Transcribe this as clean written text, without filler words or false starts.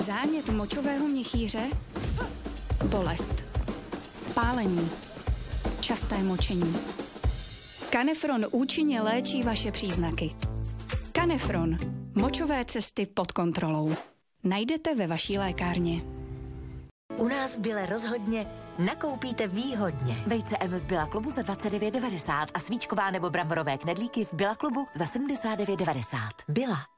Zánět močového měchýře, bolest, pálení, časté močení. Kanefron účinně léčí vaše příznaky. Kanefron. Močové cesty pod kontrolou. Najdete ve vaší lékárně. U nás v Bile rozhodně nakoupíte výhodně. Vejce M v Billa Klubu za 29,90 a svíčková nebo bramborové knedlíky v Billa Klubu za 79,90. Billa.